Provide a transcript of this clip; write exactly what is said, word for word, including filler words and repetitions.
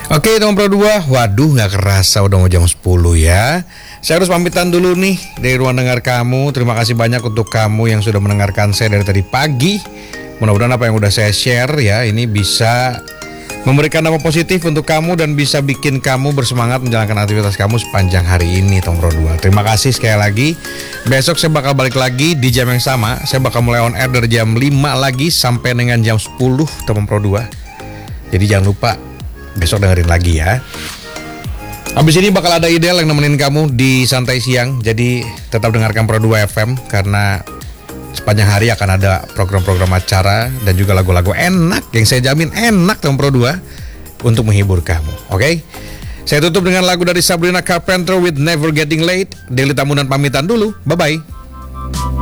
Oke teman Pro dua, waduh nggak kerasa udah mau jam sepuluh ya. Saya harus pamitan dulu nih dari ruang dengar kamu. Terima kasih banyak untuk kamu yang sudah mendengarkan saya dari tadi pagi. Mudah-mudahan apa yang udah saya share ya ini bisa memberikan dampak positif untuk kamu dan bisa bikin kamu bersemangat menjalankan aktivitas kamu sepanjang hari ini teman Pro dua. Terima kasih sekali lagi. Besok saya bakal balik lagi di jam yang sama. Saya bakal mulai on air dari jam lima lagi sampai dengan jam sepuluh teman Pro dua. Jadi jangan lupa besok dengerin lagi ya. Habis ini bakal ada Idel yang nemenin kamu di Santai Siang. Jadi tetap dengarkan Pro dua F M karena sepanjang hari akan ada program-program acara dan juga lagu-lagu enak yang saya jamin enak teman Pro dua untuk menghibur kamu. Oke? Saya tutup dengan lagu dari Sabrina Carpenter with Never Getting Late. Deli Tamunan pamitan dulu. Bye-bye.